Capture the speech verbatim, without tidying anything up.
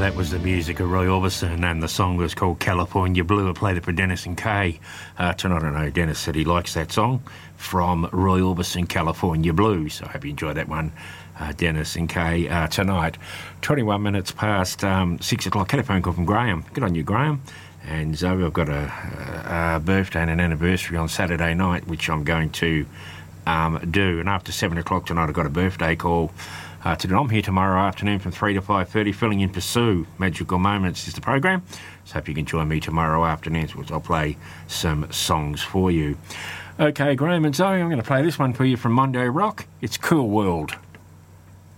that was the music of Roy Orbison, and the song was called California Blue. I played it for Dennis and Kay uh, tonight. I know Dennis said he likes that song from Roy Orbison, California Blue. So I hope you enjoyed that one, uh, Dennis and Kay, uh, tonight. twenty-one minutes past um, six o'clock. Had a phone call from Graham. Good on you, Graham. And Zoe, I've got a, a, a birthday and an anniversary on Saturday night, which I'm going to um, do. And after seven o'clock tonight, I've got a birthday call Uh, to do. I'm here tomorrow afternoon from three to five thirty, filling in for Sue. Magical Moments is the program, so hope you can join me tomorrow afternoon, which I'll play some songs for you. Okay, Graham and Zoe, I'm going to play this one for you from Mondo Rock. It's Cool World.